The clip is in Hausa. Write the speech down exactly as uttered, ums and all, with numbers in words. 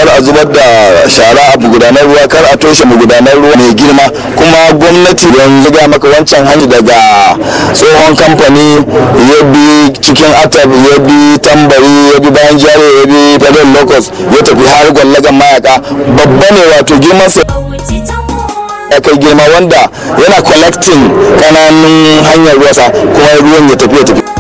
kar a zubar da shara a magudanar ruwa, kar a toshe magudanar ruwa mai girma. Kuma gwamnati yanzu ga maka wancan hanyar daga tsohon kamfani ya bi cikin atab, ya bi tambari, ya bi bayan jare, ya bi federal locus, ya tafi har gwallagan mayaka. Babba ne, wato girman sa ya kai girma, wanda yana collecting kananun hanyar ruwa kuma ruwan ya tafi ya tafi